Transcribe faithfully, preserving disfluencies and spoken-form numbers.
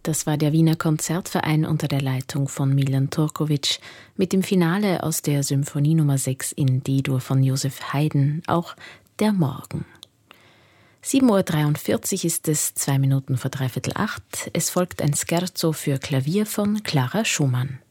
Das war der Wiener Konzertverein unter der Leitung von Milan Turkovic mit dem Finale aus der Symphonie Nummer sechs in D-Dur von Joseph Haydn, auch Der Morgen. sieben Uhr dreiundvierzig ist es, zwei Minuten vor dreiviertel acht. Es folgt ein Scherzo für Klavier von Clara Schumann.